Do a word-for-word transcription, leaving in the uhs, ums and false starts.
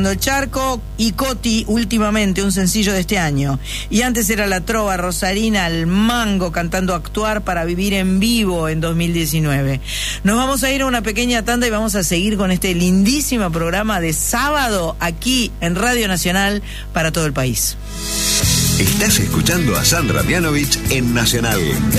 Charco y Coti, últimamente un sencillo de este año, y antes era la trova rosarina al Mango cantando Actuar para vivir en vivo en dos mil diecinueve. Nos vamos a ir a una pequeña tanda y vamos a seguir con este lindísimo programa de sábado aquí en Radio Nacional para todo el país. Estás escuchando a Sandra Mianovich en Nacional.